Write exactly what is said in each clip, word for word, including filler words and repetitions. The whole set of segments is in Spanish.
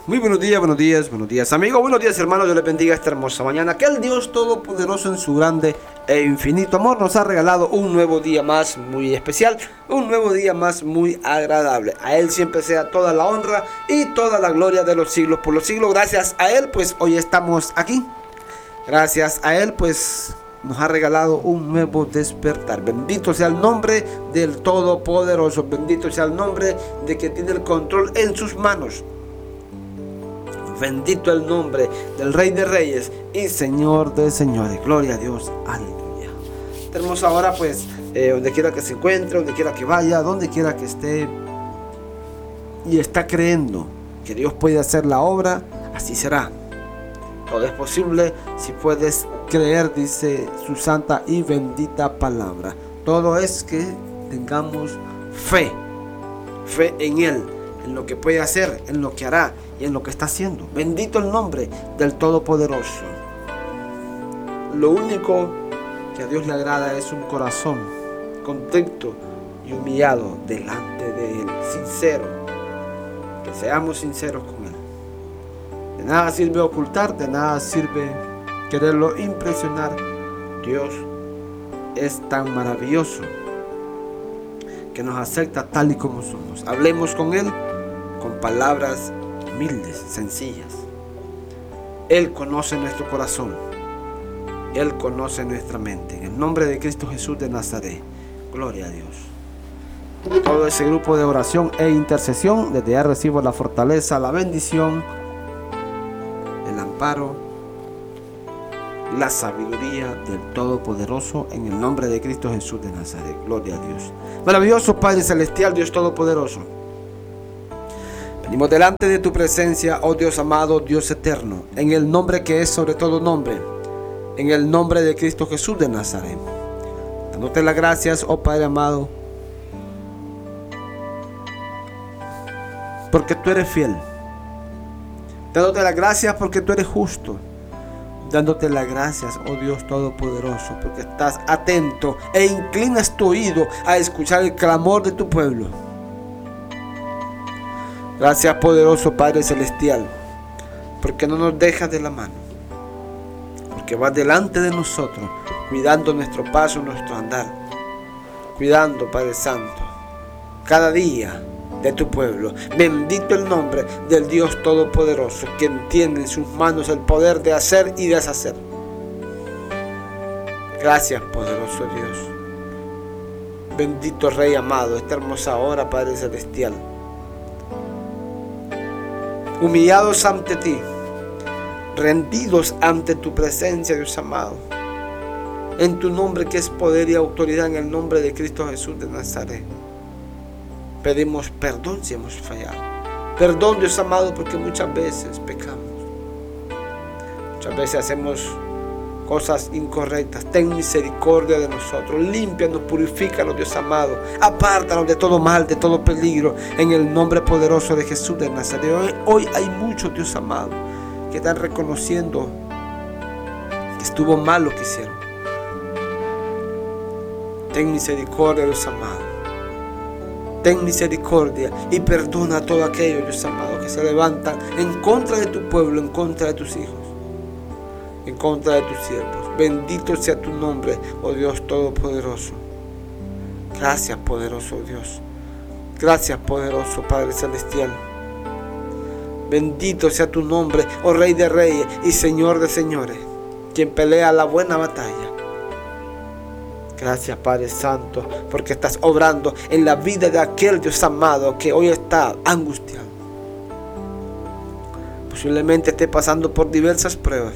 Muy buenos días, buenos días, buenos días amigos, buenos días hermanos, Dios les bendiga esta hermosa mañana. Que el Dios Todopoderoso en su grande e infinito amor nos ha regalado un nuevo día más muy especial, un nuevo día más muy agradable. A Él siempre sea toda la honra y toda la gloria de los siglos por los siglos. Gracias a Él pues hoy estamos aquí, gracias a Él pues nos ha regalado un nuevo despertar. Bendito sea el nombre del Todopoderoso, bendito sea el nombre de que tiene el control en sus manos. Bendito el nombre del Rey de Reyes y Señor de Señores. Gloria a Dios. Aleluya. Tenemos ahora pues eh, donde quiera que se encuentre, donde quiera que vaya, donde quiera que esté y está creyendo que Dios puede hacer la obra, así será. Todo es posible si puedes creer, dice su santa y bendita palabra. Todo es que tengamos fe. Fe en Él, en lo que puede hacer, en lo que hará y en lo que está haciendo. Bendito el nombre del Todopoderoso. Lo único que a Dios le agrada es un corazón contento y humillado delante de Él, sincero. Que seamos sinceros con Él. De nada sirve ocultar, de nada sirve quererlo impresionar. Dios es tan maravilloso que nos acepta tal y como somos. Hablemos con Él con palabras humildes, sencillas. Él conoce nuestro corazón. Él conoce nuestra mente. En el nombre de Cristo Jesús de Nazaret. Gloria a Dios. Todo ese grupo de oración e intercesión, desde ya recibo la fortaleza, la bendición, el amparo, la sabiduría del Todopoderoso en el nombre de Cristo Jesús de Nazaret. Gloria a Dios. Maravilloso Padre Celestial, Dios Todopoderoso. Venimos delante de tu presencia, oh Dios amado, Dios eterno, en el nombre que es sobre todo nombre, en el nombre de Cristo Jesús de Nazaret. Dándote las gracias, oh Padre amado, porque tú eres fiel. Dándote las gracias porque tú eres justo. Dándote las gracias, oh Dios Todopoderoso, porque estás atento e inclinas tu oído a escuchar el clamor de tu pueblo. Gracias, poderoso Padre Celestial, porque no nos dejas de la mano, porque vas delante de nosotros, cuidando nuestro paso, nuestro andar, cuidando, Padre Santo, cada día de tu pueblo. Bendito el nombre del Dios Todopoderoso, quien tiene en sus manos el poder de hacer y deshacer. Gracias, poderoso Dios. Bendito Rey amado, esta hermosa hora, Padre Celestial. Humillados ante ti, rendidos ante tu presencia, Dios amado. En tu nombre que es poder y autoridad, en el nombre de Cristo Jesús de Nazaret. Pedimos perdón si hemos fallado. Perdón, Dios amado, porque muchas veces pecamos. Muchas veces hacemos cosas incorrectas. Ten misericordia de nosotros. Límpianos, purifícanos, Dios amado. Apártanos de todo mal, de todo peligro. En el nombre poderoso de Jesús de Nazaret. Hoy, hoy hay muchos, Dios amado, que están reconociendo que estuvo mal lo que hicieron. Ten misericordia, Dios amado. Ten misericordia y perdona a todo aquello, Dios amado, que se levantan en contra de tu pueblo, en contra de tus hijos, en contra de tus siervos. Bendito sea tu nombre, oh Dios Todopoderoso. Gracias, poderoso Dios. Gracias, poderoso Padre Celestial. Bendito sea tu nombre, oh Rey de Reyes y Señor de Señores, quien pelea la buena batalla. Gracias, Padre Santo, porque estás obrando en la vida de aquel Dios amado que hoy está angustiado. Posiblemente esté pasando por diversas pruebas,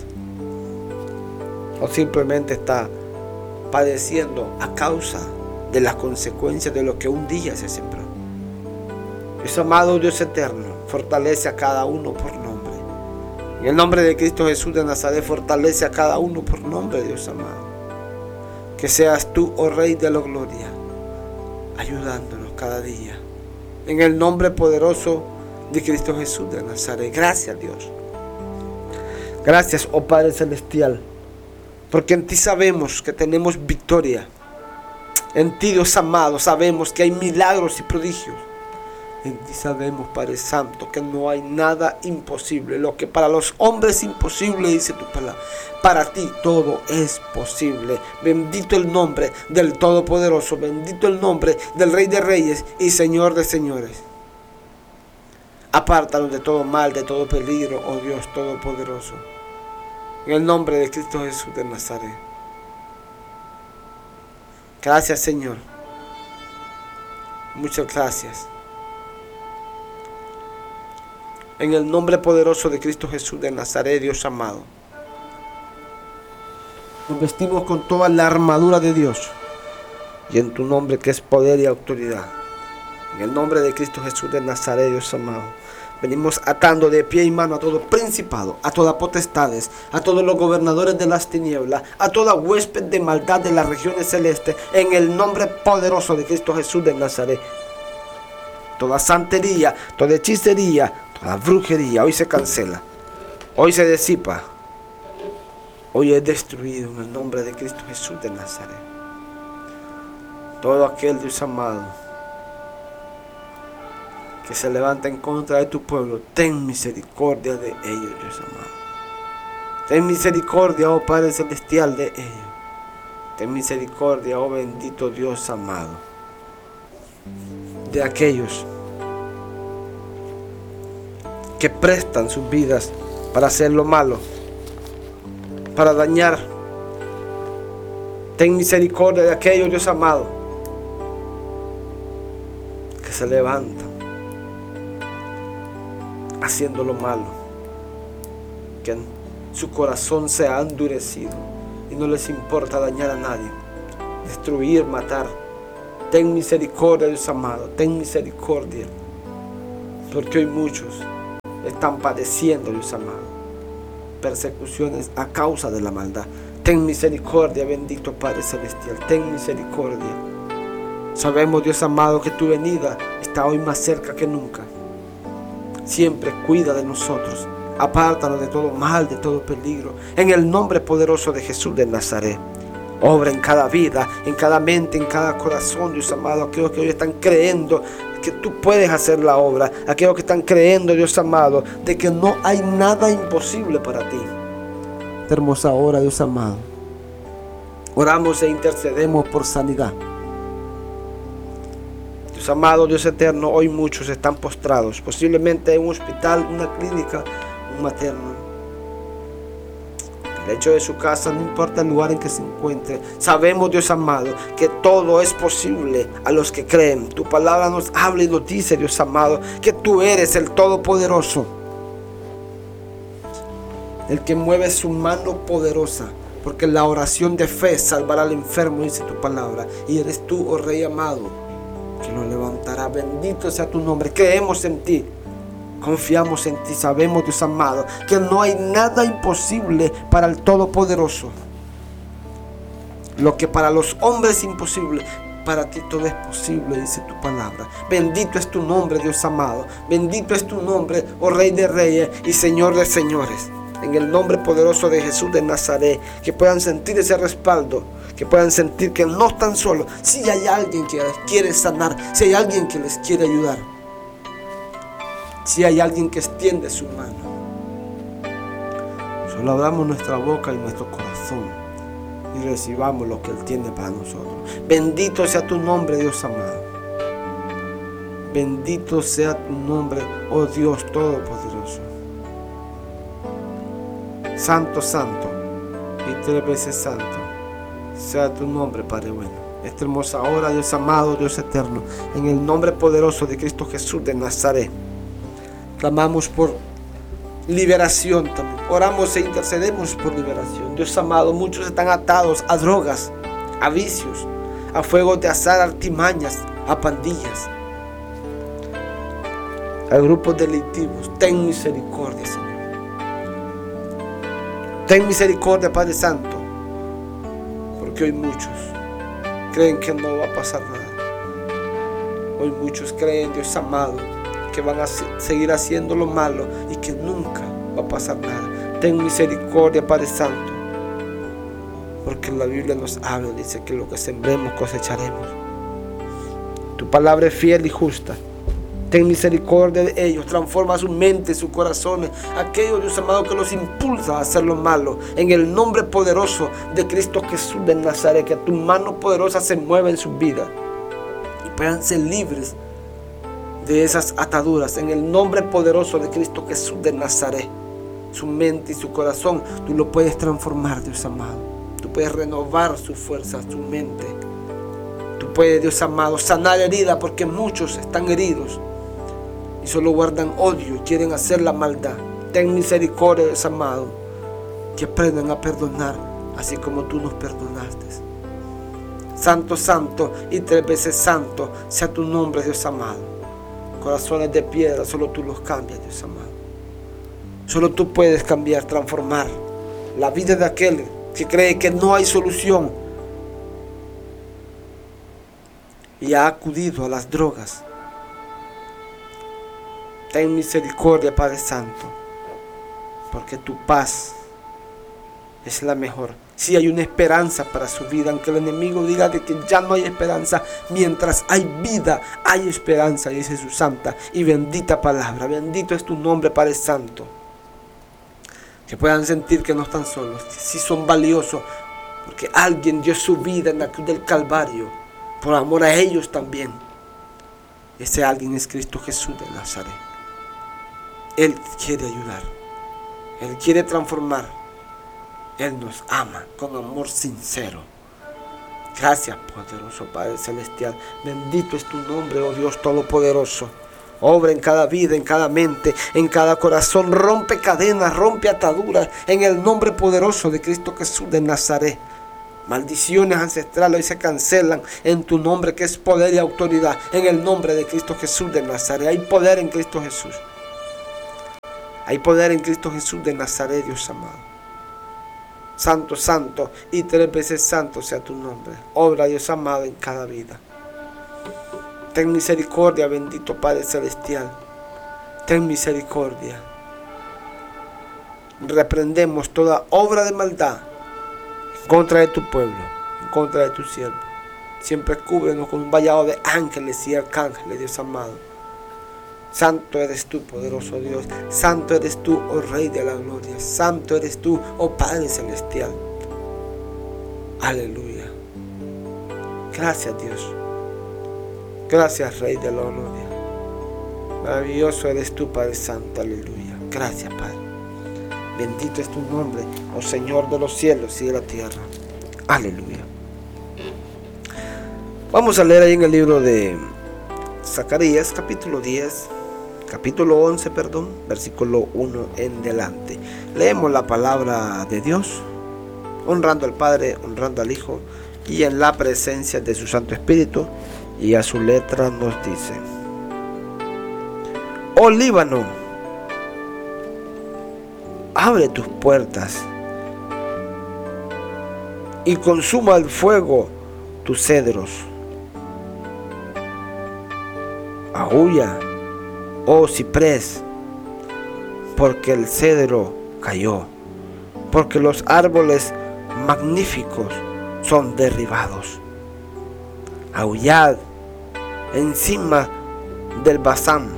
o simplemente está padeciendo a causa de las consecuencias de lo que un día se sembró. Dios amado, Dios eterno, fortalece a cada uno por nombre. En el nombre de Cristo Jesús de Nazaret, fortalece a cada uno por nombre, Dios amado. Que seas tú, oh Rey de la Gloria, ayudándonos cada día. En el nombre poderoso de Cristo Jesús de Nazaret. Gracias, Dios. Gracias, oh Padre Celestial, porque en ti sabemos que tenemos victoria. En ti, Dios amado, sabemos que hay milagros y prodigios. En ti sabemos, Padre Santo, que no hay nada imposible. Lo que para los hombres es imposible, dice tu palabra, para ti todo es posible. Bendito el nombre del Todopoderoso. Bendito el nombre del Rey de Reyes y Señor de Señores. Apártanos de todo mal, de todo peligro, oh Dios Todopoderoso. En el nombre de Cristo Jesús de Nazaret. Gracias, Señor. Muchas gracias. En el nombre poderoso de Cristo Jesús de Nazaret, Dios amado. Nos vestimos con toda la armadura de Dios. Y en tu nombre, que es poder y autoridad. En el nombre de Cristo Jesús de Nazaret, Dios amado. Venimos atando de pie y mano a todo principado, a todas potestades, a todos los gobernadores de las tinieblas, a toda huésped de maldad de las regiones celestes, en el nombre poderoso de Cristo Jesús de Nazaret. Toda santería, toda hechicería, toda brujería, hoy se cancela, hoy se disipa, hoy es destruido en el nombre de Cristo Jesús de Nazaret. Todo aquel, Dios amado, que se levanta en contra de tu pueblo, ten misericordia de ellos, Dios amado. Ten misericordia, oh Padre Celestial, de ellos. Ten misericordia, oh bendito Dios amado, de aquellos que prestan sus vidas para hacer lo malo, para dañar. Ten misericordia de aquellos, Dios amado, que se levantan haciendo lo malo, que en su corazón se ha endurecido y no les importa dañar a nadie, destruir, matar. Ten misericordia, Dios amado, ten misericordia, porque hoy muchos están padeciendo, Dios amado, persecuciones a causa de la maldad. Ten misericordia, bendito Padre Celestial, ten misericordia. Sabemos, Dios amado, que tu venida está hoy más cerca que nunca. Siempre cuida de nosotros. Apártanos de todo mal, de todo peligro. En el nombre poderoso de Jesús de Nazaret. Obra en cada vida, en cada mente, en cada corazón, Dios amado. Aquellos que hoy están creyendo que tú puedes hacer la obra. Aquellos que están creyendo, Dios amado, de que no hay nada imposible para ti. Esta hermosa hora, Dios amado, oramos e intercedemos por sanidad. Dios amado, Dios eterno, hoy muchos están postrados, posiblemente en un hospital, una clínica, un materno. El hecho de su casa, no importa el lugar en que se encuentre. Sabemos, Dios amado, que todo es posible a los que creen. Tu palabra nos habla y nos dice, Dios amado, que tú eres el Todopoderoso, el que mueve su mano poderosa, porque la oración de fe salvará al enfermo, dice tu palabra. Y eres tú, oh Rey amado, que lo levantará. Bendito sea tu nombre. Creemos en ti, confiamos en ti. Sabemos, Dios amado, que no hay nada imposible para el Todopoderoso. Lo que para los hombres es imposible, para ti todo es posible, dice tu palabra. Bendito es tu nombre, Dios amado. Bendito es tu nombre, oh Rey de Reyes y Señor de Señores. En el nombre poderoso de Jesús de Nazaret, que puedan sentir ese respaldo, que puedan sentir que no están solos. Si hay alguien que les quiere sanar, si hay alguien que les quiere ayudar, si hay alguien que extiende su mano, solo abramos nuestra boca y nuestro corazón y recibamos lo que Él tiene para nosotros. Bendito sea tu nombre, Dios amado. Bendito sea tu nombre, oh Dios Todopoderoso. Santo, santo y tres veces santo sea tu nombre, Padre bueno. Esta hermosa hora, Dios amado, Dios eterno, en el nombre poderoso de Cristo Jesús de Nazaret, clamamos por liberación también. Oramos e intercedemos por liberación. Dios amado, muchos están atados a drogas, a vicios, a fuegos de azar, artimañas, a pandillas, a grupos delictivos. Ten misericordia, Señor. Ten misericordia, Padre Santo, porque hoy muchos creen que no va a pasar nada. Hoy muchos creen, Dios amado, que van a seguir haciendo lo malo y que nunca va a pasar nada. Ten misericordia, Padre Santo, porque la Biblia nos habla, dice que lo que sembremos cosecharemos. Tu palabra es fiel y justa Ten misericordia de ellos, transforma su mente, sus corazones, aquellos, Dios amado, que los impulsa a hacer lo malo. En el nombre poderoso de Cristo Jesús de Nazaret, que tu mano poderosa se mueva en sus vidas y puedan ser libres de esas ataduras. En el nombre poderoso de Cristo Jesús de Nazaret, su mente y su corazón, tú lo puedes transformar, Dios amado. Tú puedes renovar su fuerza, su mente. Tú puedes, Dios amado, sanar heridas, porque muchos están heridos y solo guardan odio y quieren hacer la maldad. Ten misericordia, Dios amado, que aprendan a perdonar así como tú nos perdonaste. Santo, santo y tres veces santo sea tu nombre, Dios amado. Corazones de piedra, solo tú los cambias, Dios amado. Solo tú puedes cambiar, transformar la vida de aquel que cree que no hay solución y ha acudido a las drogas. Ten misericordia, Padre Santo, porque tu paz es la mejor. Si hay una esperanza para su vida, aunque el enemigo diga de que ya no hay esperanza, mientras hay vida, hay esperanza, dice su santa y bendita palabra. Bendito es tu nombre, Padre Santo. Que puedan sentir que no están solos, que sí son valiosos, porque alguien dio su vida en la cruz del Calvario, por amor a ellos también. Ese alguien es Cristo Jesús de Nazaret. Él quiere ayudar, Él quiere transformar, Él nos ama con amor sincero. Gracias, poderoso Padre Celestial. Bendito es tu nombre, oh Dios Todopoderoso. Obra en cada vida, en cada mente, en cada corazón. Rompe cadenas, rompe ataduras, en el nombre poderoso de Cristo Jesús de Nazaret. Maldiciones ancestrales hoy se cancelan en tu nombre, que es poder y autoridad. En el nombre de Cristo Jesús de Nazaret. Hay poder en Cristo Jesús. Hay poder en Cristo Jesús de Nazaret, Dios amado. Santo, santo y tres veces santo sea tu nombre. Obra, Dios amado, en cada vida. Ten misericordia, bendito Padre Celestial. Ten misericordia. Reprendemos toda obra de maldad en contra de tu pueblo, en contra de tu siervo. Siempre cúbrenos con un vallado de ángeles y arcángeles, Dios amado. Santo eres tú, poderoso Dios. Santo eres tú, oh Rey de la Gloria. Santo eres tú, oh Padre Celestial. Aleluya. Gracias, Dios. Gracias, Rey de la Gloria. Maravilloso eres tú, Padre Santo. Aleluya. Gracias, Padre. Bendito es tu nombre, oh Señor de los cielos y de la tierra. Aleluya. Vamos a leer ahí en el libro de Zacarías, capítulo diez. Capítulo once, perdón, versículo uno en delante. Leemos la palabra de Dios, honrando al Padre, honrando al Hijo, y en la presencia de su Santo Espíritu. Y a su letra nos dice: Oh Líbano, abre tus puertas y consuma el fuego tus cedros. Aúlla, oh ciprés, porque el cedro cayó, porque los árboles magníficos son derribados. Aullad encima del Basán,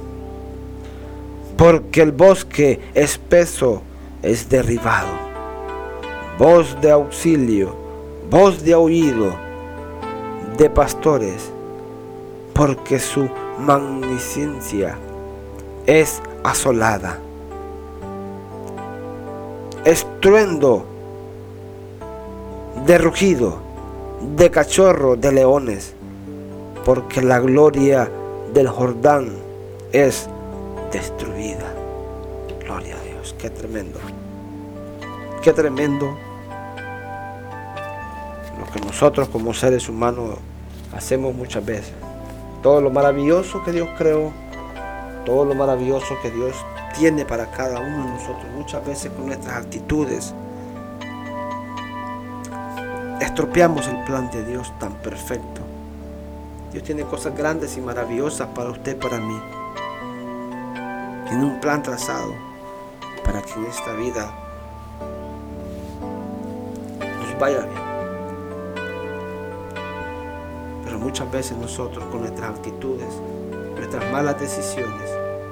porque el bosque espeso es derribado. Voz de auxilio, voz de aullido de pastores, porque su magnificencia es asolada. Estruendo de rugido de cachorro de leones, porque la gloria del Jordán es destruida. Gloria a Dios. Qué tremendo, qué tremendo lo que nosotros como seres humanos hacemos muchas veces. Todo lo maravilloso que Dios creó, todo lo maravilloso que Dios tiene para cada uno de nosotros, muchas veces con nuestras actitudes estropeamos el plan de Dios tan perfecto. Dios tiene cosas grandes y maravillosas para usted, para mí. Tiene un plan trazado para que en esta vida nos vaya bien. Pero muchas veces nosotros con nuestras actitudes, nuestras nuestras malas decisiones.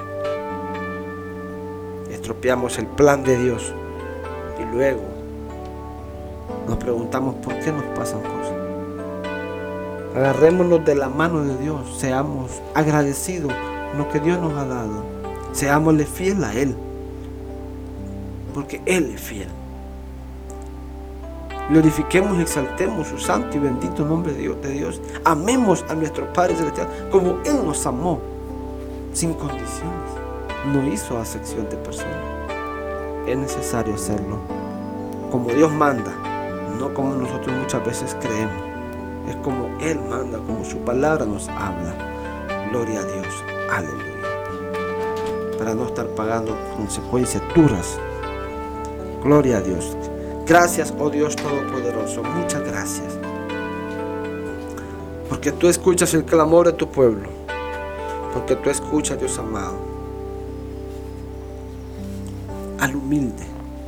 Estropeamos el plan de Dios y luego nos preguntamos por qué nos pasan cosas. Agarrémonos de la mano de Dios, seamos agradecidos por lo que Dios nos ha dado, seámosle fiel a Él, porque Él es fiel. Glorifiquemos y exaltemos su santo y bendito nombre de Dios, de Dios. Amemos a nuestro Padre Celestial como Él nos amó, sin condiciones. No hizo acepción de personas. Es necesario hacerlo como Dios manda, no como nosotros muchas veces creemos. Es como Él manda, como su palabra nos habla. Gloria a Dios, aleluya. Para no estar pagando consecuencias duras. Gloria a Dios. Gracias, oh Dios Todopoderoso, muchas gracias. Porque tú escuchas el clamor de tu pueblo. Porque tú escuchas, Dios amado, al humilde.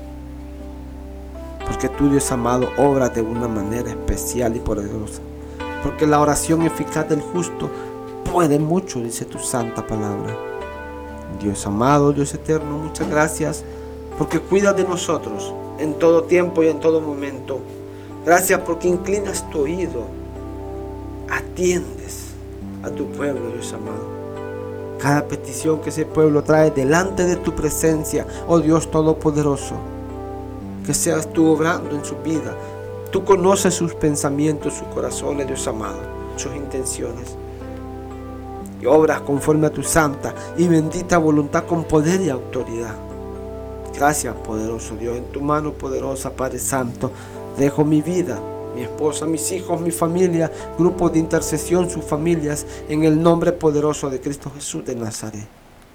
Porque tú, Dios amado, obras de una manera especial y poderosa. Porque la oración eficaz del justo puede mucho, dice tu santa palabra. Dios amado, Dios eterno, muchas gracias. Porque cuidas de nosotros en todo tiempo y en todo momento. Gracias porque inclinas tu oído, atiendes a tu pueblo, Dios amado. Cada petición que ese pueblo trae delante de tu presencia, oh Dios Todopoderoso, que seas tú obrando en su vida. Tú conoces sus pensamientos, sus corazones, Dios amado, sus intenciones. Y obras conforme a tu santa y bendita voluntad con poder y autoridad. Gracias, poderoso Dios, en tu mano poderosa, Padre Santo, dejo mi vida, mi esposa, mis hijos, mi familia, grupos de intercesión, sus familias, en el nombre poderoso de Cristo Jesús de Nazaret.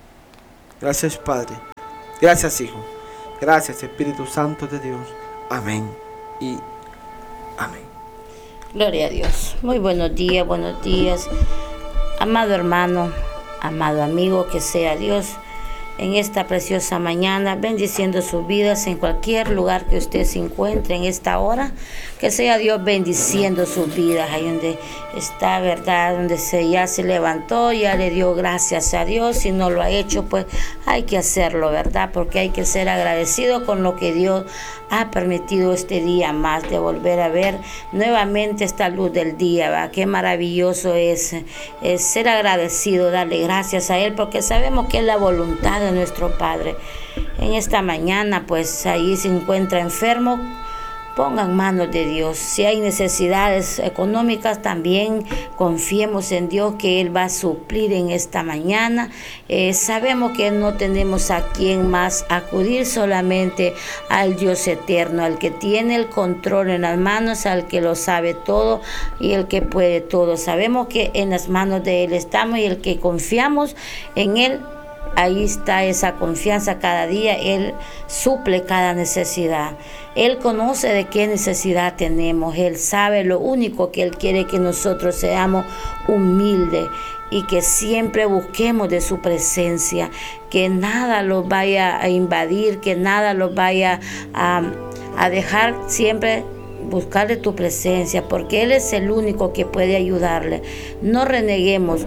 Gracias, Padre. Gracias, Hijo. Gracias, Espíritu Santo de Dios. Amén y amén. Gloria a Dios. Muy buenos días, buenos días. Amado hermano, amado amigo, que sea Dios en esta preciosa mañana, bendiciendo sus vidas en cualquier lugar que usted se encuentre en esta hora. Que sea Dios bendiciendo sus vidas, ahí donde está, ¿verdad? Donde se, ya se levantó, ya le dio gracias a Dios. Si no lo ha hecho, pues hay que hacerlo, ¿verdad? Porque hay que ser agradecido con lo que Dios ha permitido este día más, de volver a ver nuevamente esta luz del día, ¿verdad? Qué maravilloso es, es ser agradecido, darle gracias a Él, porque sabemos que es la voluntad de nuestro Padre. En esta mañana, pues ahí se encuentra enfermo, pongan manos de Dios. Si hay necesidades económicas, también confiemos en Dios que Él va a suplir en esta mañana. Eh, sabemos que no tenemos a quién más acudir, solamente al Dios eterno, al que tiene el control en las manos, al que lo sabe todo y el que puede todo. Sabemos que en las manos de Él estamos, y el que confiamos en Él, ahí está esa confianza cada día. Él suple cada necesidad. Él conoce de qué necesidad tenemos. Él sabe lo único que Él quiere, que nosotros seamos humildes y que siempre busquemos de su presencia. Que nada los vaya a invadir, que nada los vaya a, a dejar. Siempre buscarle tu presencia, porque Él es el único que puede ayudarle. No reneguemos,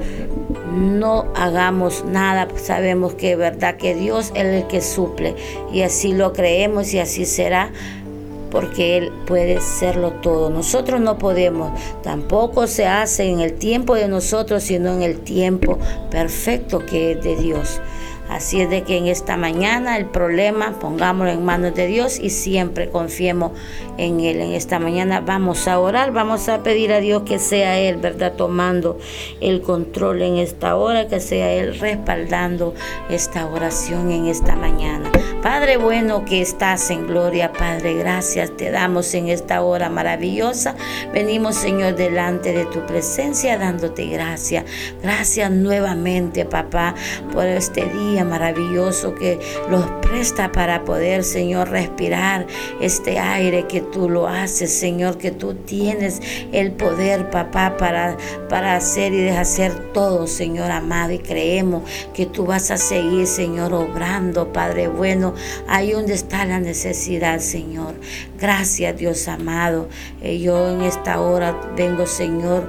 no hagamos nada. Sabemos que es verdad que Dios es el que suple, y así lo creemos y así será, porque Él puede serlo todo. Nosotros no podemos, tampoco se hace en el tiempo de nosotros, sino en el tiempo perfecto que es de Dios. Así es de que en esta mañana el problema pongámoslo en manos de Dios y siempre confiemos en Él. En esta mañana vamos a orar, vamos a pedir a Dios que sea Él, ¿verdad?, tomando el control en esta hora, que sea Él respaldando esta oración en esta mañana. Padre bueno que estás en gloria, Padre, gracias te damos en esta hora maravillosa. Venimos, Señor, delante de tu presencia dándote gracias. Gracias nuevamente, papá, por este día maravilloso que los presta para poder, Señor, respirar este aire que tú lo haces, Señor, que tú tienes el poder, papá, para, para hacer y deshacer todo, Señor amado, y creemos que tú vas a seguir, Señor, obrando, Padre bueno, ahí donde está la necesidad, Señor. Gracias, Dios amado. Eh, yo en esta hora vengo, Señor,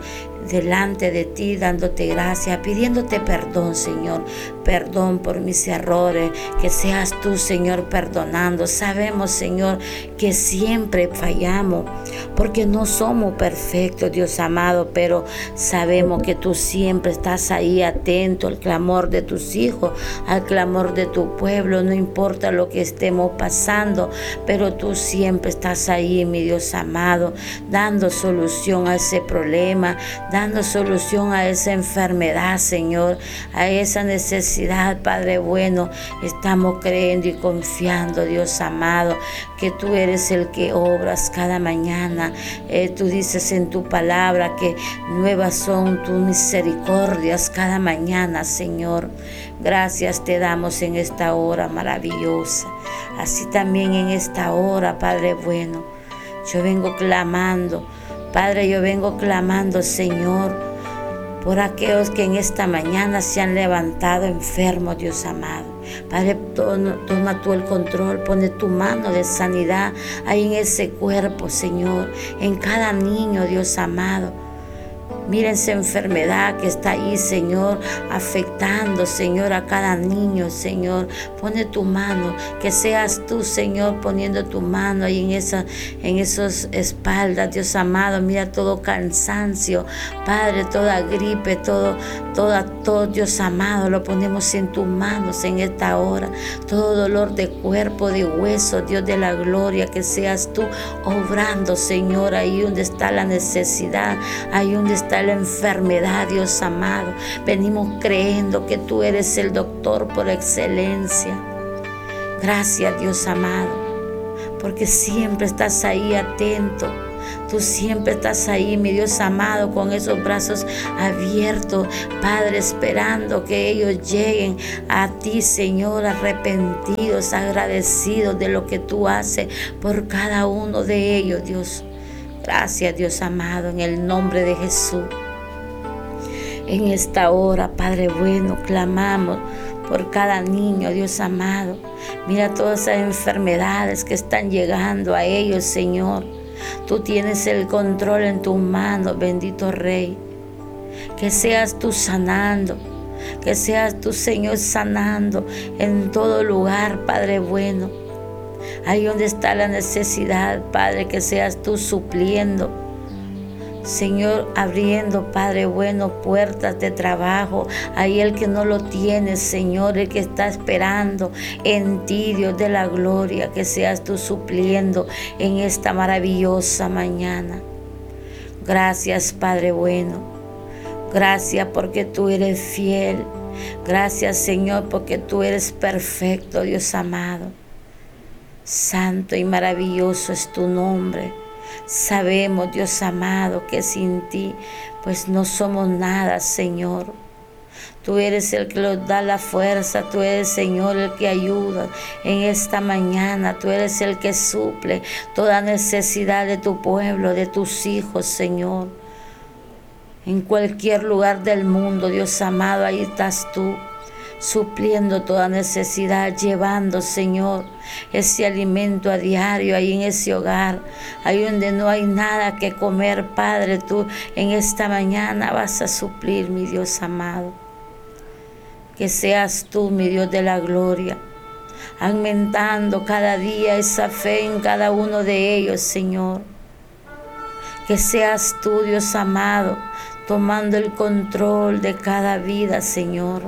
delante de ti, dándote gracias, pidiéndote perdón, Señor. Perdón por mis errores, que seas tú, Señor, perdonando. Sabemos, Señor, que siempre fallamos, porque no somos perfectos, Dios amado, pero sabemos que tú siempre estás ahí atento al clamor de tus hijos, al clamor de tu pueblo. No importa lo que estemos pasando, pero tú siempre estás ahí, mi Dios amado, dando solución a ese problema, dando solución a esa enfermedad, Señor, a esa necesidad. Padre bueno, estamos creyendo y confiando, Dios amado, que tú eres el que obras cada mañana. Eh, tú dices en tu palabra que nuevas son tus misericordias cada mañana, Señor. Gracias te damos en esta hora maravillosa. Así también en esta hora, Padre bueno, yo vengo clamando, Padre, yo vengo clamando, Señor, por aquellos que en esta mañana se han levantado enfermos, Dios amado. Padre, toma tú el control, pone tu mano de sanidad ahí en ese cuerpo, Señor, en cada niño, Dios amado. Mira esa enfermedad que está ahí, Señor, afectando, Señor, a cada niño, Señor. Pone tu mano, que seas tú, Señor, poniendo tu mano ahí en esa, en esas espaldas, Dios amado. Mira todo cansancio, Padre, toda gripe, todo, toda, todo, Dios amado, lo ponemos en tus manos en esta hora. Todo dolor de cuerpo, de hueso, Dios de la gloria, que seas tú obrando, Señor, ahí donde está la necesidad, ahí donde está la enfermedad, Dios amado. Venimos creyendo que tú eres el doctor por excelencia. Gracias, Dios amado, porque siempre estás ahí atento. Tú siempre estás ahí, mi Dios amado, con esos brazos abiertos, Padre, esperando que ellos lleguen a ti, Señor, arrepentidos, agradecidos de lo que tú haces por cada uno de ellos, Dios. Gracias, Dios amado, en el nombre de Jesús. En esta hora, Padre bueno, clamamos por cada niño, Dios amado. Mira todas esas enfermedades que están llegando a ellos, Señor. Tú tienes el control en tus manos, bendito Rey. Que seas tú sanando, que seas tú, Señor, sanando en todo lugar, Padre bueno. Ahí donde está la necesidad, Padre, que seas tú supliendo. Señor, abriendo, Padre bueno, puertas de trabajo. Ahí el que no lo tiene, Señor, el que está esperando en ti, Dios de la gloria, que seas tú supliendo en esta maravillosa mañana. Gracias, Padre bueno. Gracias porque tú eres fiel. Gracias, Señor, porque tú eres perfecto, Dios amado. Santo y maravilloso es tu nombre. Sabemos, Dios amado, que sin ti pues no somos nada, Señor. Tú eres el que nos da la fuerza, tú eres, Señor, el que ayuda en esta mañana. Tú eres el que suple toda necesidad de tu pueblo, de tus hijos, Señor. En cualquier lugar del mundo, Dios amado, ahí estás tú, supliendo toda necesidad, llevando, Señor, ese alimento a diario ahí en ese hogar, ahí donde no hay nada que comer, Padre, tú en esta mañana vas a suplir, mi Dios amado. Que seas tú, mi Dios de la gloria, aumentando cada día esa fe en cada uno de ellos, Señor. Que seas tú, Dios amado, tomando el control de cada vida, Señor.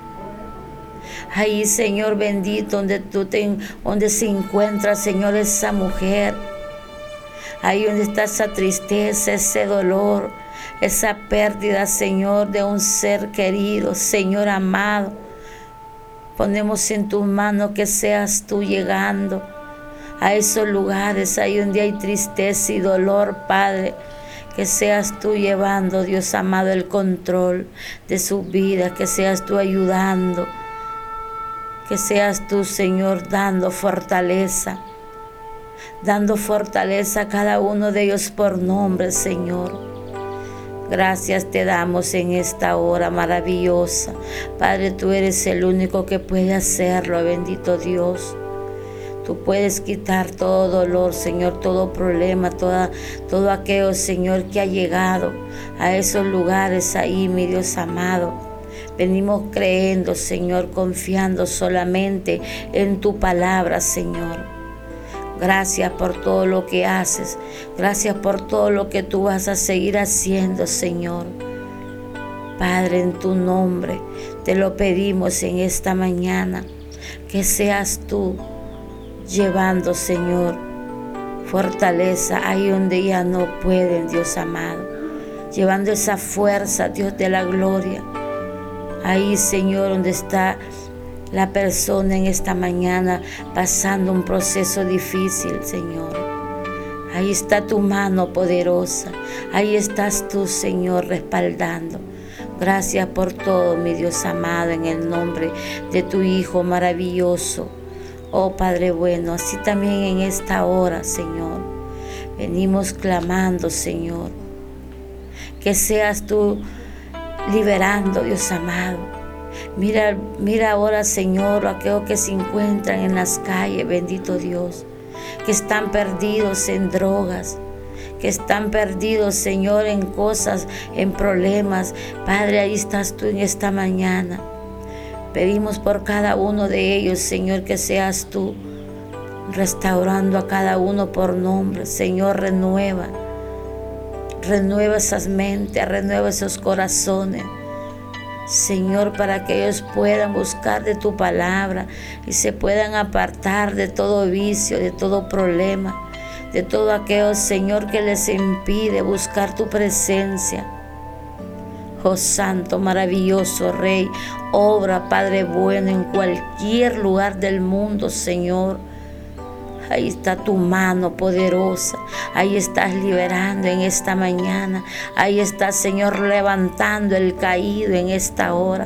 Ahí, Señor bendito, donde tú te, donde se encuentra, Señor, esa mujer. Ahí donde está esa tristeza, ese dolor, esa pérdida, Señor, de un ser querido, Señor amado. Ponemos en tus manos que seas tú llegando a esos lugares, ahí donde hay tristeza y dolor, Padre. Que seas tú llevando, Dios amado, el control de su vida, que seas tú ayudando. Que seas tú, Señor, dando fortaleza, dando fortaleza a cada uno de ellos por nombre, Señor. Gracias te damos en esta hora maravillosa. Padre, tú eres el único que puede hacerlo, bendito Dios. Tú puedes quitar todo dolor, Señor, todo problema, toda, todo aquello, Señor, que ha llegado a esos lugares ahí, mi Dios amado. Venimos creyendo, Señor, confiando solamente en tu palabra, Señor. Gracias por todo lo que haces. Gracias por todo lo que tú vas a seguir haciendo, Señor. Padre, en tu nombre te lo pedimos en esta mañana. Que seas tú llevando, Señor, fortaleza ahí donde ya no pueden, Dios amado. Llevando esa fuerza, Dios de la gloria. Ahí, Señor, donde está la persona en esta mañana pasando un proceso difícil, Señor. Ahí está tu mano poderosa. Ahí estás tú, Señor, respaldando. Gracias por todo, mi Dios amado, en el nombre de tu Hijo maravilloso. Oh Padre bueno, así también en esta hora, Señor, venimos clamando, Señor, que seas tú liberando, Dios amado. Mira, mira ahora, Señor, a aquellos que se encuentran en las calles, bendito Dios, que están perdidos en drogas, que están perdidos, Señor, en cosas, en problemas. Padre, ahí estás tú en esta mañana. Pedimos por cada uno de ellos, Señor, que seas tú restaurando a cada uno por nombre. Señor, renueva, renueva esas mentes, renueva esos corazones, Señor, para que ellos puedan buscar de tu palabra y se puedan apartar de todo vicio, de todo problema, de todo aquello, Señor, que les impide buscar tu presencia. Oh Santo, maravilloso Rey, obra, Padre bueno, en cualquier lugar del mundo, Señor. Ahí está tu mano poderosa. Ahí estás liberando en esta mañana. Ahí estás, Señor, levantando el caído en esta hora.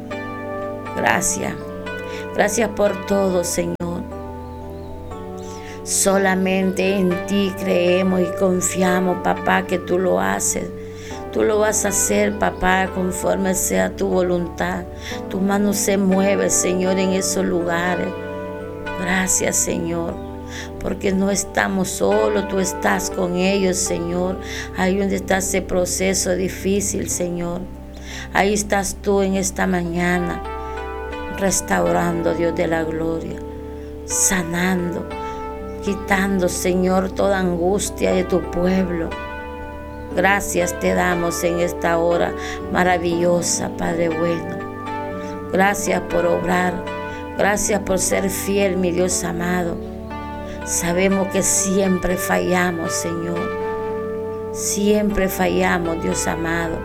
Gracias. Gracias por todo, Señor. Solamente en ti creemos y confiamos, papá, que tú lo haces. Tú lo vas a hacer, papá, conforme sea tu voluntad. Tu mano se mueve, Señor, en esos lugares. Gracias, Señor, porque no estamos solos, tú estás con ellos, Señor. Ahí donde está ese proceso difícil, Señor. Ahí estás tú en esta mañana, restaurando, Dios de la gloria, sanando, quitando, Señor, toda angustia de tu pueblo. Gracias te damos en esta hora maravillosa, Padre bueno. Gracias por obrar. Gracias por ser fiel, mi Dios amado. Sabemos que siempre fallamos, Señor. Siempre fallamos, Dios amado.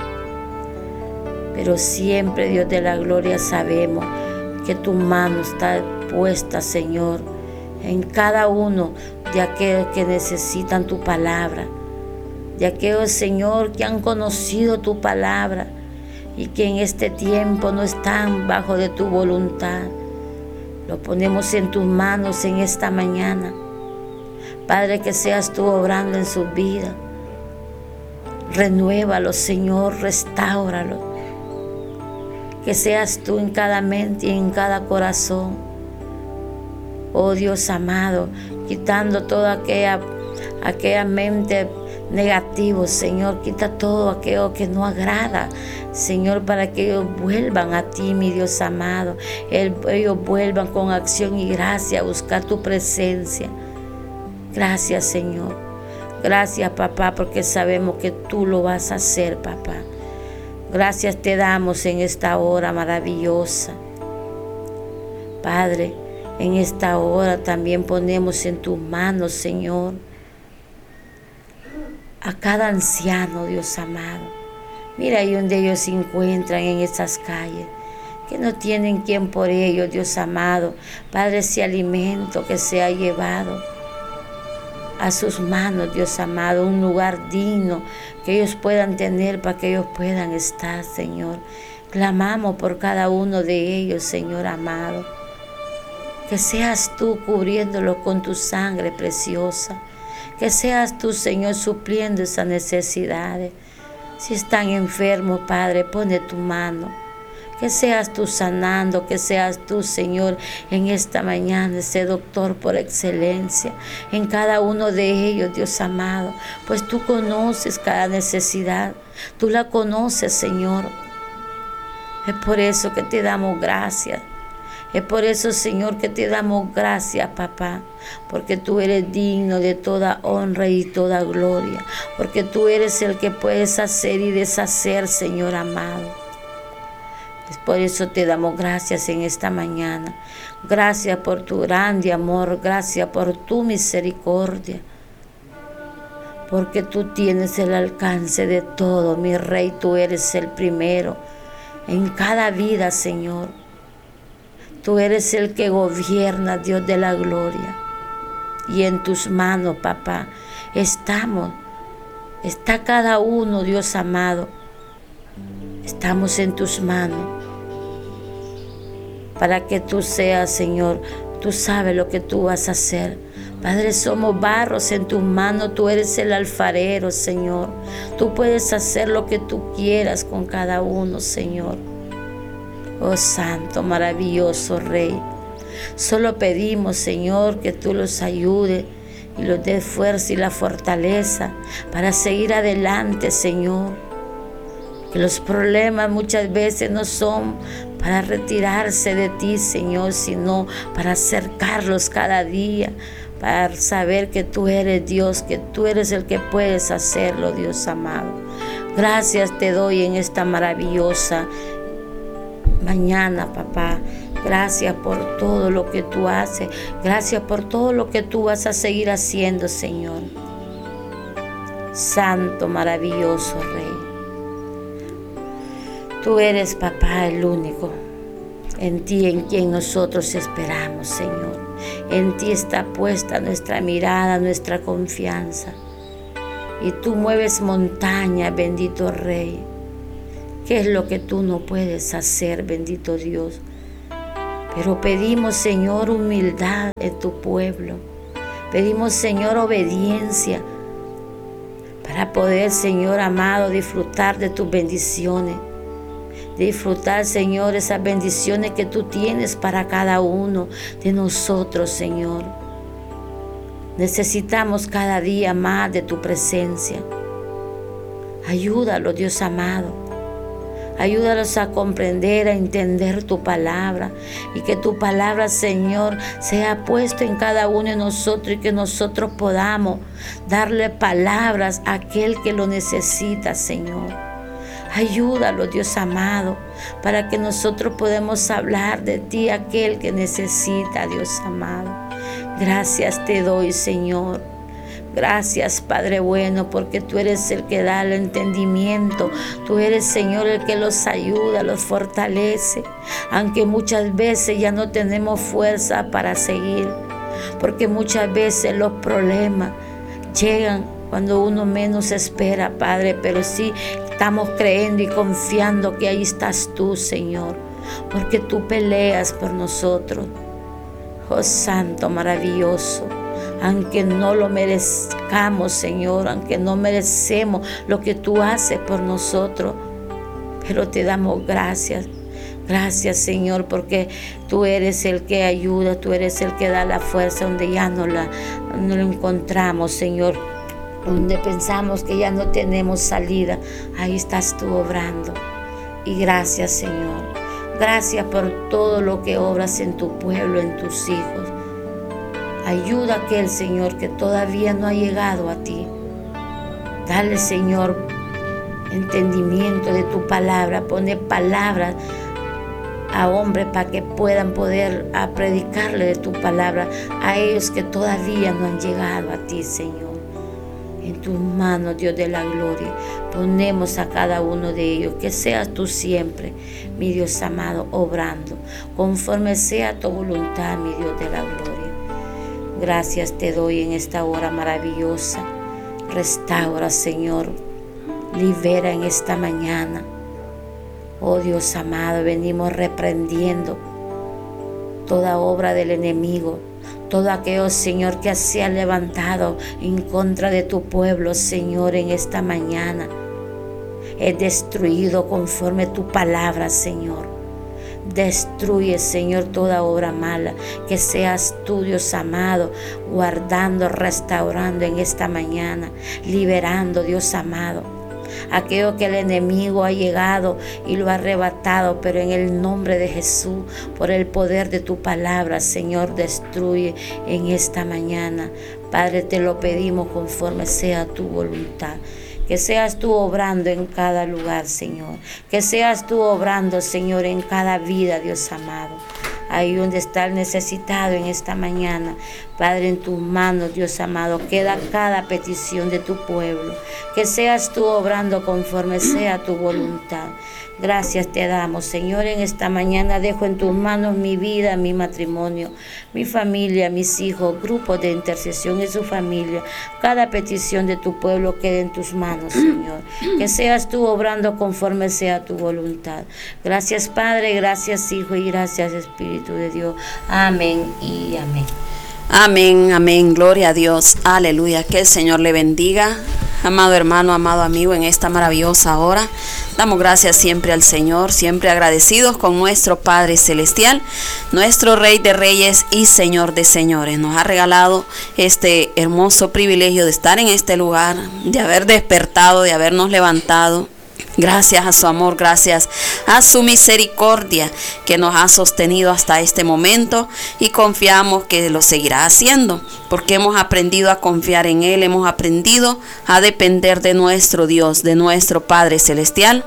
Pero siempre, Dios de la gloria, sabemos que tu mano está puesta, Señor, en cada uno de aquellos que necesitan tu palabra. De aquellos, Señor, que han conocido tu palabra y que en este tiempo no están bajo de tu voluntad. Lo ponemos en tus manos en esta mañana. Padre, que seas tú obrando en sus vidas. Renuévalo, Señor, restáuralo. Que seas tú en cada mente y en cada corazón. Oh Dios amado, quitando toda aquella, aquella mente negativo, Señor, quita todo aquello que no agrada, Señor, para que ellos vuelvan a ti, mi Dios amado. Ellos vuelvan con acción y gracia a buscar tu presencia. Gracias, Señor. Gracias, papá, porque sabemos que tú lo vas a hacer, papá. Gracias te damos en esta hora maravillosa. Padre, en esta hora también ponemos en tus manos, Señor, a cada anciano, Dios amado. Mira ahí donde ellos se encuentran en esas calles, que no tienen quien por ellos, Dios amado. Padre, ese alimento que se ha llevado a sus manos, Dios amado, un lugar digno que ellos puedan tener para que ellos puedan estar, Señor. Clamamos por cada uno de ellos, Señor amado. Que seas tú cubriéndolos con tu sangre preciosa. Que seas tú, Señor, supliendo esas necesidades. Si están enfermos, Padre, pone tu mano. Que seas tú sanando, que seas tú, Señor, en esta mañana, ese doctor por excelencia, en cada uno de ellos, Dios amado, pues tú conoces cada necesidad, tú la conoces, Señor. Es por eso que te damos gracias. Es por eso, Señor, que te damos gracias, papá, porque tú eres digno de toda honra y toda gloria, porque tú eres el que puedes hacer y deshacer, Señor amado. Es por eso te damos gracias en esta mañana. Gracias por tu grande amor, gracias por tu misericordia, porque tú tienes el alcance de todo, mi Rey, tú eres el primero en cada vida, Señor. Tú eres el que gobierna, Dios de la gloria. Y en tus manos, papá, estamos. Está cada uno, Dios amado. Estamos en tus manos. Para que tú seas, Señor, tú sabes lo que tú vas a hacer. Padre, somos barros en tus manos. Tú eres el alfarero, Señor. Tú puedes hacer lo que tú quieras con cada uno, Señor. Oh Santo, maravilloso Rey, solo pedimos, Señor, que tú los ayudes y los des fuerza y la fortaleza para seguir adelante, Señor. Que los problemas muchas veces no son para retirarse de ti, Señor, sino para acercarlos cada día, para saber que tú eres Dios, que tú eres el que puedes hacerlo, Dios amado. Gracias te doy en esta maravillosa mañana, papá. Gracias por todo lo que tú haces. Gracias por todo lo que tú vas a seguir haciendo, Señor. Santo, maravilloso Rey. Tú eres, papá, el único. En ti, en quien nosotros esperamos, Señor. En ti está puesta nuestra mirada, nuestra confianza. Y tú mueves montañas, bendito Rey. ¿Qué es lo que tú no puedes hacer, bendito Dios? Pero pedimos, Señor, humildad en tu pueblo. Pedimos, Señor, obediencia para poder, Señor amado, disfrutar de tus bendiciones. Disfrutar, Señor, esas bendiciones que tú tienes para cada uno de nosotros, Señor. Necesitamos cada día más de tu presencia. Ayúdalo, Dios amado. Ayúdalos a comprender, a entender tu palabra y que tu palabra, Señor, sea puesta en cada uno de nosotros y que nosotros podamos darle palabras a aquel que lo necesita, Señor. Ayúdalo, Dios amado, para que nosotros podamos hablar de ti a aquel que necesita, Dios amado. Gracias te doy, Señor. Gracias, Padre bueno, porque tú eres el que da el entendimiento. Tú eres, Señor, el que los ayuda, los fortalece. Aunque muchas veces ya no tenemos fuerza para seguir, porque muchas veces los problemas llegan cuando uno menos espera, Padre, pero sí estamos creyendo y confiando que ahí estás tú, Señor, porque tú peleas por nosotros. Oh Santo, maravilloso. Aunque no lo merezcamos, Señor, aunque no merecemos lo que tú haces por nosotros, pero te damos gracias. Gracias, Señor, porque tú eres el que ayuda, tú eres el que da la fuerza donde ya no la, no la encontramos, Señor. Donde pensamos que ya no tenemos salida, ahí estás tú obrando. Y gracias, Señor. Gracias por todo lo que obras en tu pueblo, en tus hijos. Ayuda a aquel, Señor, que todavía no ha llegado a ti. Dale, Señor, entendimiento de tu palabra. Pone palabras a hombres para que puedan poder a predicarle de tu palabra a ellos que todavía no han llegado a ti, Señor. En tus manos, Dios de la gloria, ponemos a cada uno de ellos. Que seas tú siempre, mi Dios amado, obrando, conforme sea tu voluntad, mi Dios de la gloria. Gracias te doy en esta hora maravillosa. Restaura, Señor. Libera en esta mañana. Oh Dios amado, venimos reprendiendo toda obra del enemigo. Todo aquello, Señor, que se ha levantado en contra de tu pueblo, Señor, en esta mañana. Es destruido conforme tu palabra, Señor. Destruye, Señor, toda obra mala. Que seas tú, Dios amado, guardando, restaurando en esta mañana, liberando, Dios amado, aquello que el enemigo ha llegado y lo ha arrebatado, pero en el nombre de Jesús, por el poder de tu palabra, Señor, destruye en esta mañana. Padre, te lo pedimos conforme sea tu voluntad. Que seas tú obrando en cada lugar, Señor. Que seas tú obrando, Señor, en cada vida, Dios amado. Ahí donde está el necesitado en esta mañana, Padre, en tus manos, Dios amado, queda cada petición de tu pueblo. Que seas tú obrando conforme sea tu voluntad. Gracias te damos, Señor. En esta mañana dejo en tus manos mi vida, mi matrimonio, mi familia, mis hijos, grupos de intercesión y su familia. Cada petición de tu pueblo quede en tus manos, Señor. Que seas tú obrando conforme sea tu voluntad. Gracias, Padre, gracias, Hijo, y gracias, Espíritu de Dios. Amén y amén. Amén, amén, gloria a Dios, aleluya, que el Señor le bendiga, amado hermano, amado amigo, en esta maravillosa hora. Damos gracias siempre al Señor, siempre agradecidos con nuestro Padre Celestial, nuestro Rey de Reyes y Señor de Señores. Nos ha regalado este hermoso privilegio de estar en este lugar, de haber despertado, de habernos levantado. Gracias a su amor, gracias a su misericordia que nos ha sostenido hasta este momento, y confiamos que lo seguirá haciendo, porque hemos aprendido a confiar en Él, hemos aprendido a depender de nuestro Dios, de nuestro Padre Celestial.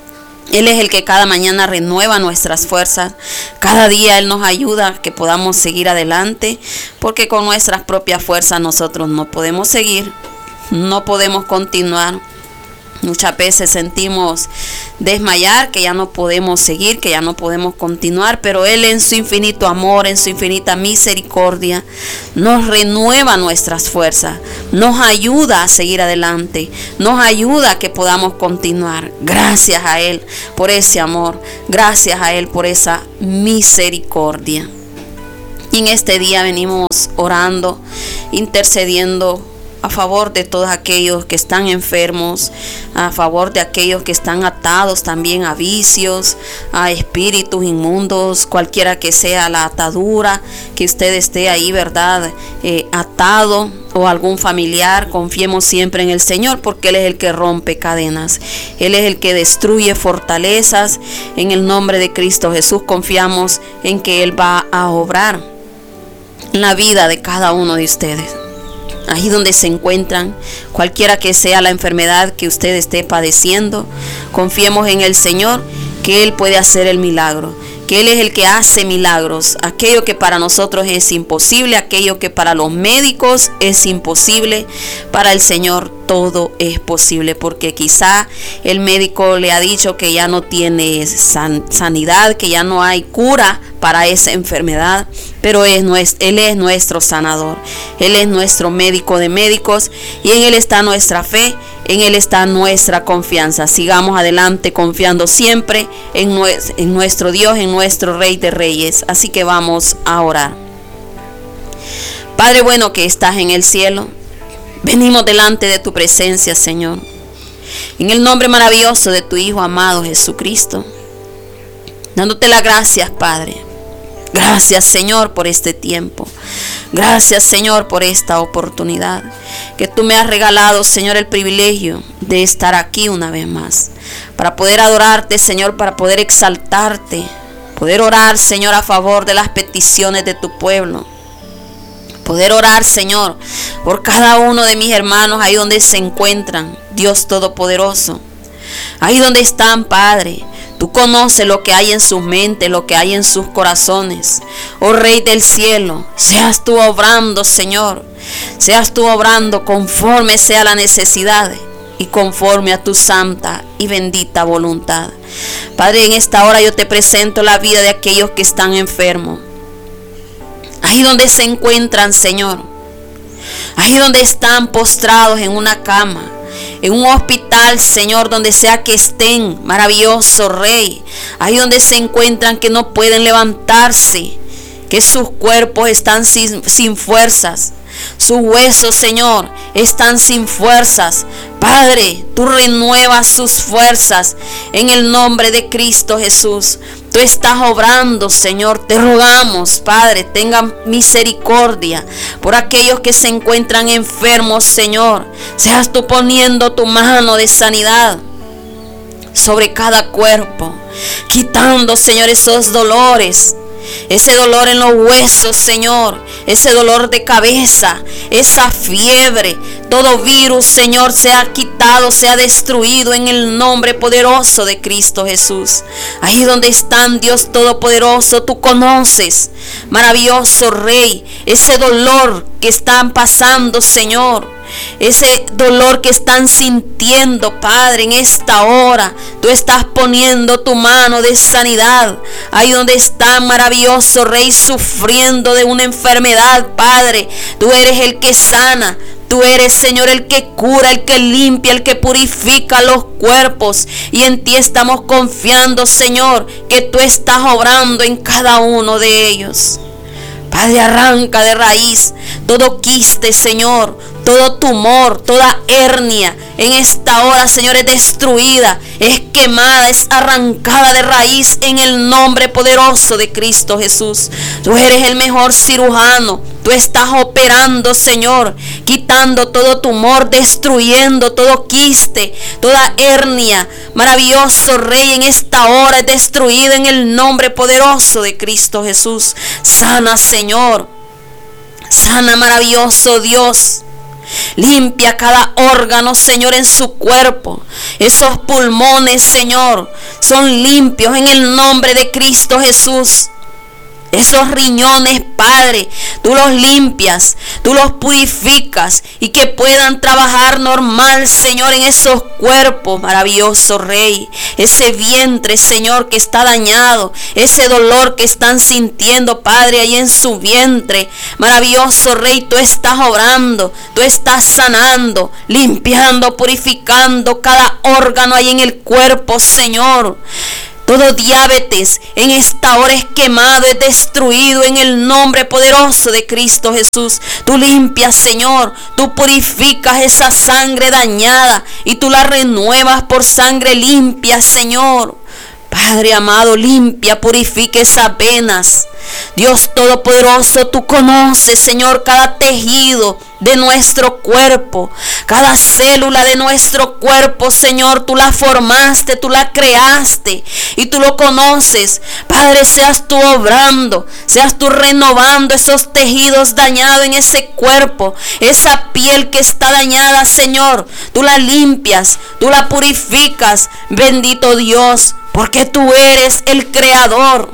Él es el que cada mañana renueva nuestras fuerzas. Cada día Él nos ayuda a que podamos seguir adelante, porque con nuestras propias fuerzas nosotros no podemos seguir, no podemos continuar. Muchas veces sentimos desmayar, que ya no podemos seguir, que ya no podemos continuar, pero Él en su infinito amor, en su infinita misericordia, nos renueva nuestras fuerzas, nos ayuda a seguir adelante, nos ayuda a que podamos continuar. Gracias a Él por ese amor, gracias a Él por esa misericordia. Y en este día venimos orando, intercediendo a favor de todos aquellos que están enfermos, a favor de aquellos que están atados también a vicios, a espíritus inmundos, cualquiera que sea la atadura, que usted esté ahí, ¿verdad? Eh, atado, o algún familiar. Confiemos siempre en el Señor, porque Él es el que rompe cadenas, Él es el que destruye fortalezas. En el nombre de Cristo Jesús confiamos en que Él va a obrar en la vida de cada uno de ustedes. Ahí donde se encuentran, cualquiera que sea la enfermedad que usted esté padeciendo, confiemos en el Señor, que Él puede hacer el milagro, que Él es el que hace milagros. Aquello que para nosotros es imposible, aquello que para los médicos es imposible, para el Señor todo es posible, porque quizá el médico le ha dicho que ya no tiene san, sanidad, que ya no hay cura para esa enfermedad, pero es, Él es nuestro sanador, Él es nuestro médico de médicos, y en Él está nuestra fe, en Él está nuestra confianza. Sigamos adelante confiando siempre en, en nuestro Dios, en nuestro Rey de Reyes. Así que vamos a orar. Padre bueno que estás en el cielo, venimos delante de tu presencia, Señor, en el nombre maravilloso de tu Hijo amado Jesucristo, dándote las gracias, Padre. Gracias, Señor, por este tiempo. Gracias, Señor, por esta oportunidad que tú me has regalado, Señor, el privilegio de estar aquí una vez más, para poder adorarte, Señor, para poder exaltarte, poder orar, Señor, a favor de las peticiones de tu pueblo. Poder orar, Señor, por cada uno de mis hermanos ahí donde se encuentran, Dios Todopoderoso. Ahí donde están, Padre, tú conoces lo que hay en sus mentes, lo que hay en sus corazones. Oh Rey del cielo, seas tú obrando, Señor. Seas tú obrando conforme sea la necesidad y conforme a tu santa y bendita voluntad. Padre, en esta hora yo te presento la vida de aquellos que están enfermos. Ahí donde se encuentran, Señor. Ahí donde están postrados en una cama, en un hospital, Señor, donde sea que estén, maravilloso Rey. Ahí donde se encuentran, que no pueden levantarse, que sus cuerpos están sin, sin fuerzas. Sus huesos, Señor, están sin fuerzas. Padre, tú renuevas sus fuerzas en el nombre de Cristo Jesús. Tú estás obrando, Señor. Te rogamos, Padre, tenga misericordia por aquellos que se encuentran enfermos, Señor. Seas tú poniendo tu mano de sanidad sobre cada cuerpo, quitando, Señor, esos dolores. Ese dolor en los huesos, Señor. Ese dolor de cabeza. Esa fiebre. Todo virus, Señor, sea quitado, sea destruido en el nombre poderoso de Cristo Jesús. Ahí donde están, Dios Todopoderoso, tú conoces, maravilloso Rey, ese dolor que están pasando, Señor. Ese dolor que están sintiendo, Padre, en esta hora. Tú estás poniendo tu mano de sanidad. Ahí donde están, maravilloso Rey, sufriendo de una enfermedad, Padre. Tú eres el que sana. Tú eres, Señor, el que cura, el que limpia, el que purifica los cuerpos. Y en ti estamos confiando, Señor, que tú estás obrando en cada uno de ellos. Padre, arranca de raíz todo quiste, Señor, todo tumor, toda hernia. En esta hora, Señor, es destruida, es quemada, es arrancada de raíz en el nombre poderoso de Cristo Jesús. Tú eres el mejor cirujano. Tú estás operando, Señor, quitando todo tumor, destruyendo todo quiste, toda hernia. Maravilloso Rey, en esta hora es destruido en el nombre poderoso de Cristo Jesús. Sana, Señor. Sana, maravilloso Dios. Limpia cada órgano, Señor, en su cuerpo. Esos pulmones, Señor, son limpios en el nombre de Cristo Jesús. Esos riñones, Padre, tú los limpias, tú los purificas y que puedan trabajar normal, Señor, en esos cuerpos, maravilloso Rey. Ese vientre, Señor, que está dañado, ese dolor que están sintiendo, Padre, ahí en su vientre, maravilloso Rey, tú estás obrando, tú estás sanando, limpiando, purificando cada órgano ahí en el cuerpo, Señor. Todo diabetes en esta hora es quemado, es destruido en el nombre poderoso de Cristo Jesús. Tú limpias, Señor, tú purificas esa sangre dañada y tú la renuevas por sangre limpia, Señor. Padre amado, limpia, purifica esas venas. Dios Todopoderoso, tú conoces, Señor, cada tejido de nuestro cuerpo, cada célula de nuestro cuerpo, Señor, tú la formaste, tú la creaste y tú lo conoces. Padre, seas tú obrando, seas tú renovando esos tejidos dañados en ese cuerpo, esa piel que está dañada, Señor, tú la limpias, tú la purificas, bendito Dios, porque tú eres el creador.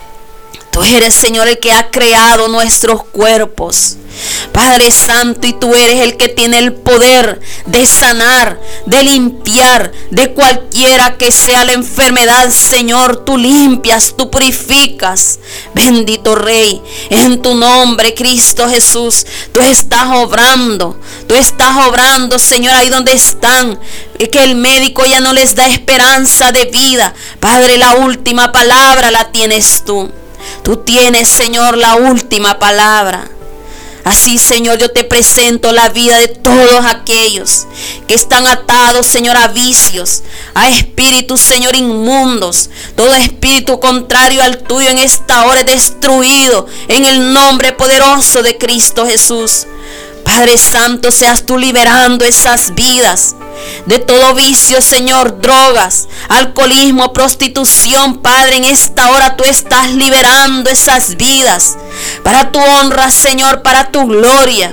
Tú eres, Señor, el que ha creado nuestros cuerpos. Padre Santo, y tú eres el que tiene el poder de sanar, de limpiar, de cualquiera que sea la enfermedad, Señor. Tú limpias, tú purificas. Bendito Rey, en tu nombre, Cristo Jesús, tú estás obrando. Tú estás obrando, Señor, ahí donde están, que el médico ya no les da esperanza de vida. Padre, la última palabra la tienes tú. Tú tienes, Señor, la última palabra. Así, Señor, yo te presento la vida de todos aquellos que están atados, Señor, a vicios, a espíritus, Señor, inmundos. Todo espíritu contrario al tuyo en esta hora es destruido en el nombre poderoso de Cristo Jesús. Padre Santo, seas tú liberando esas vidas de todo vicio, Señor, drogas, alcoholismo, prostitución. Padre, en esta hora tú estás liberando esas vidas para tu honra, Señor, para tu gloria.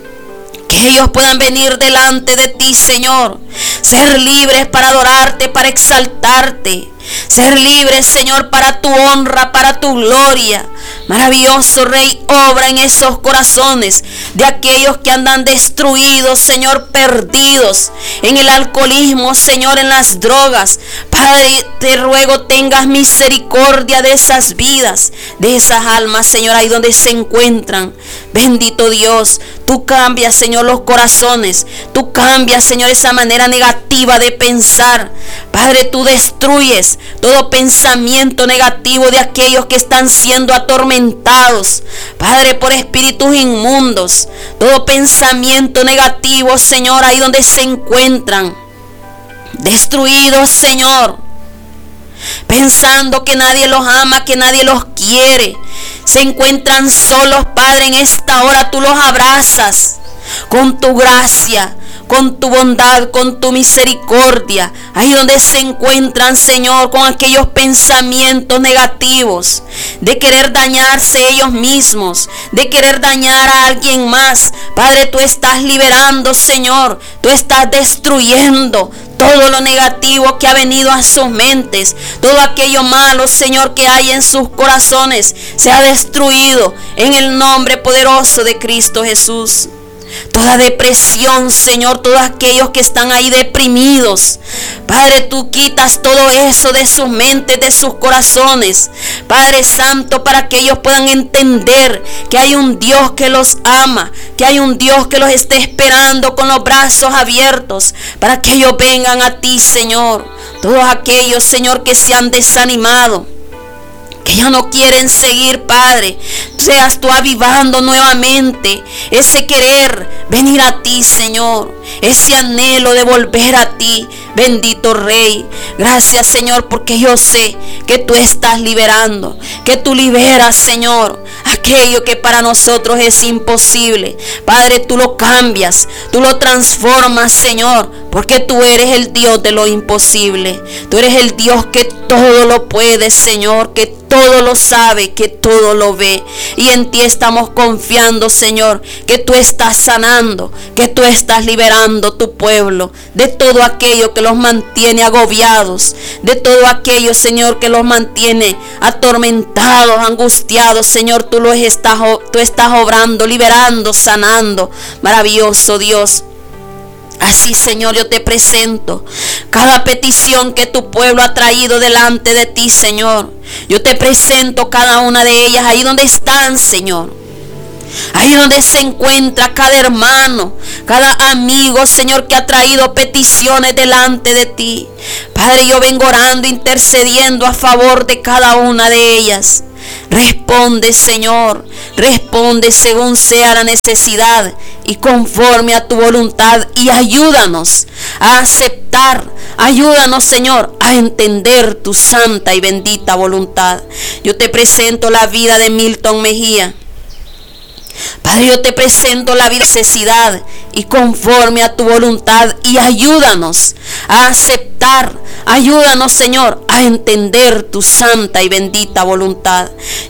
Que ellos puedan venir delante de ti, Señor, ser libres para adorarte, para exaltarte. Ser libres, Señor, para tu honra, para tu gloria. Maravilloso Rey, obra en esos corazones de aquellos que andan destruidos, Señor, perdidos en el alcoholismo, Señor, en las drogas. Padre, te ruego tengas misericordia de esas vidas, de esas almas, Señor, ahí donde se encuentran. Bendito Dios, tú cambias, Señor, los corazones. Tú cambias, Señor, esa manera negativa de pensar. Padre, tú destruyes todo pensamiento negativo de aquellos que están siendo atormentados, Padre, por espíritus inmundos. Todo pensamiento negativo, Señor, ahí donde se encuentran, destruidos, Señor. pensando que nadie los ama, que nadie los quiere. Se encuentran solos, Padre, en esta hora tú los abrazas con tu gracia, con tu bondad, con tu misericordia. Ahí donde se encuentran, Señor, con aquellos pensamientos negativos de querer dañarse ellos mismos, de querer dañar a alguien más. Padre, tú estás liberando, Señor, tú estás destruyendo todo lo negativo que ha venido a sus mentes, todo aquello malo, Señor, que hay en sus corazones, se ha destruido en el nombre poderoso de Cristo Jesús. Toda depresión, Señor, todos aquellos que están ahí deprimidos, Padre, tú quitas todo eso de sus mentes, de sus corazones, Padre Santo, para que ellos puedan entender que hay un Dios que los ama, que hay un Dios que los está esperando con los brazos abiertos, para que ellos vengan a ti, Señor. Todos aquellos, Señor, que se han desanimado, que ya no quieren seguir, Padre, seas tú avivando nuevamente ese querer venir a ti, Señor, ese anhelo de volver a ti, bendito Rey. Gracias, Señor, porque yo sé que tú estás liberando, que tú liberas, Señor, aquello que para nosotros es imposible. Padre, tú lo cambias, tú lo transformas, Señor, porque tú eres el Dios de lo imposible. Tú eres el Dios que todo lo puede, Señor, que todo lo sabe, que todo lo ve. Y en ti estamos confiando, Señor, que tú estás sanando, que tú estás liberando tu pueblo de todo aquello que los mantiene agobiados, de todo aquello, Señor, que los mantiene atormentados, angustiados. Señor, tú los estás, tú estás obrando, liberando, sanando. Maravilloso Dios. Así, Señor, yo te presento cada petición que tu pueblo ha traído delante de ti, Señor. Yo te presento cada una de ellas ahí donde están, Señor. Ahí donde se encuentra cada hermano, cada amigo, Señor, que ha traído peticiones delante de ti. Padre, yo vengo orando, intercediendo a favor de cada una de ellas. Responde, Señor, responde según sea la necesidad y conforme a tu voluntad, y ayúdanos a aceptar, ayúdanos, Señor, a entender tu santa y bendita voluntad. Yo te presento la vida de Milton Mejía. Padre, yo te presento la vida de necesidad y conforme a tu voluntad, y ayúdanos a aceptar, ayúdanos, Señor, a entender tu santa y bendita voluntad.